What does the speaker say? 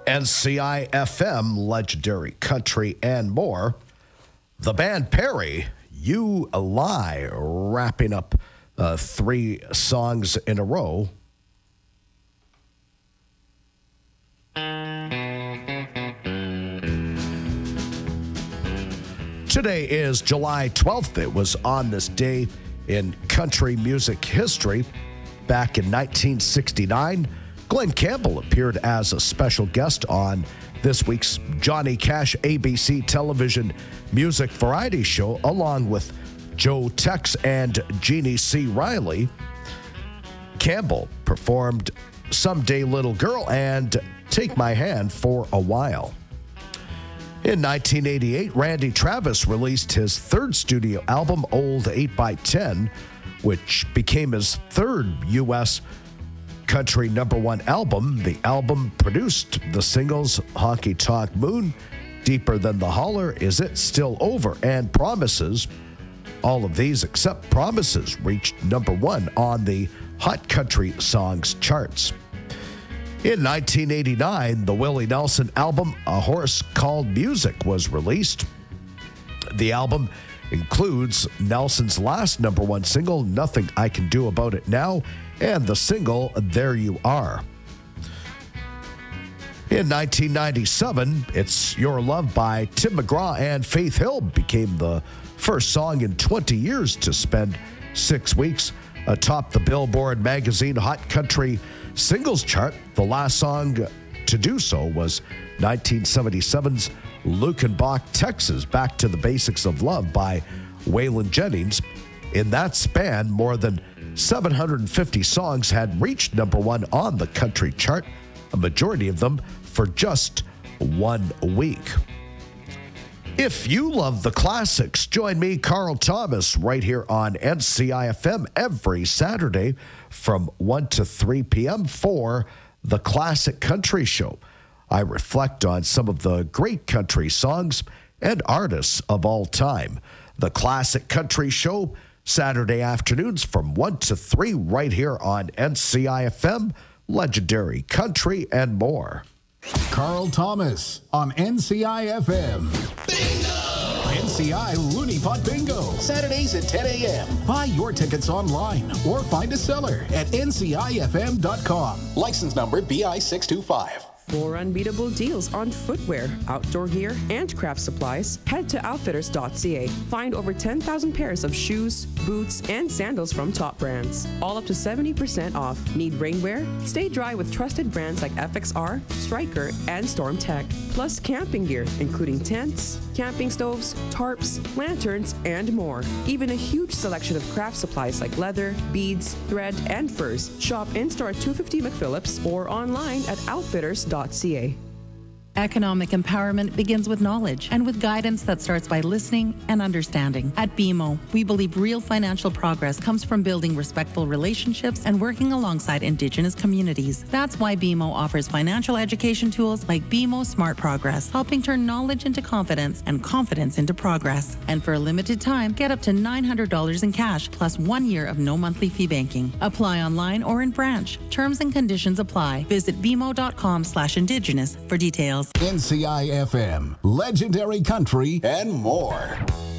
NCI FM, legendary country, and more. The band Perry, You Lie, wrapping up 3 songs in a row. Today is July 12th. It was on this day in country music history. Back in 1969, Glenn Campbell appeared as a special guest on this week's Johnny Cash ABC television music variety show, along with Joe Tex and Jeannie C. Riley. Campbell performed Someday Little Girl and Take My Hand for a While. In 1988, Randy Travis released his third studio album, Old 8x10, which became his third U.S. country #1 album. The album produced the singles Honky Tonk Moon, Deeper Than the Holler, Is It Still Over, and Promises. All of these, except Promises, reached #1 on the Hot Country Songs charts. In 1989, the Willie Nelson album, A Horse Called Music, was released. The album includes Nelson's last #1 single, Nothing I Can Do About It Now, and the single, There You Are. In 1997, It's Your Love by Tim McGraw and Faith Hill became the first song in 20 years to spend 6 weeks atop the Billboard magazine Hot Country Singles chart. The last song to do so was 1977's Luckenbach, Texas, Back to the Basics of Love by Waylon Jennings. In that span, more than 750 songs had reached #1 on the country chart, a majority of them for just 1 week. If you love the classics, join me, Carl Thomas, right here on NCI FM every Saturday from 1 to 3 p.m. for the Classic Country Show. I reflect on some of the great country songs and artists of all time. The Classic Country Show, Saturday afternoons from 1 to 3 right here on NCI FM, legendary country, and more. Carl Thomas on NCI FM. Bingo! NCI Looney Pot Bingo. Saturdays at 10 a.m. Buy your tickets online or find a seller at ncifm.com. License number BI 625. For unbeatable deals on footwear, outdoor gear, and craft supplies, head to outfitters.ca. Find over 10,000 pairs of shoes, boots, and sandals from top brands, all up to 70% off. Need rainwear? Stay dry with trusted brands like FXR, Striker, and Storm Tech. Plus camping gear, including tents, camping stoves, tarps, lanterns, and more. Even a huge selection of craft supplies like leather, beads, thread, and furs. Shop in-store at 250 McPhillips or online at outfitters.ca. Economic empowerment begins with knowledge and with guidance that starts by listening and understanding. At BMO, we believe real financial progress comes from building respectful relationships and working alongside Indigenous communities. That's why BMO offers financial education tools like BMO Smart Progress, helping turn knowledge into confidence and confidence into progress. And for a limited time, get up to $900 in cash plus 1 year of no monthly fee banking. Apply online or in branch. Terms and conditions apply. Visit bmo.com/Indigenous for details. NCI FM, legendary country, and more.